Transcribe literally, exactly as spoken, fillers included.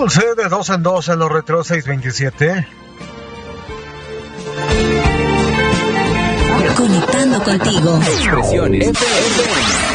Dulce de dos en dos en los retro seis veintisiete. Conectando contigo. Expresiones F M.